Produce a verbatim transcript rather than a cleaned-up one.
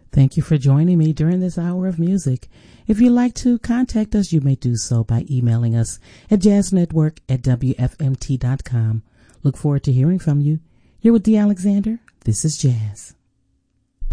Thank you for joining me during this hour of music. If you'd like to contact us, you may do so by emailing us at jazznetwork at w f m t dot com. Look forward to hearing from you. You're with Dee Alexander. This is Jazz.